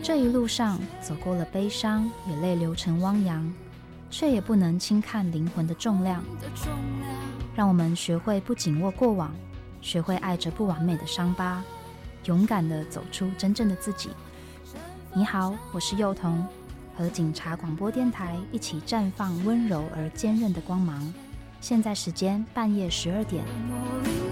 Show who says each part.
Speaker 1: 这一路上走过了悲伤，也泪流成汪洋，却也不能轻看灵魂的重量。让我们学会不紧握过往，学会爱着不完美的伤疤，勇敢地走出真正的自己。你好，我是幼童，和警察广播电台一起绽放温柔而坚韧的光芒。现在时间半夜12点。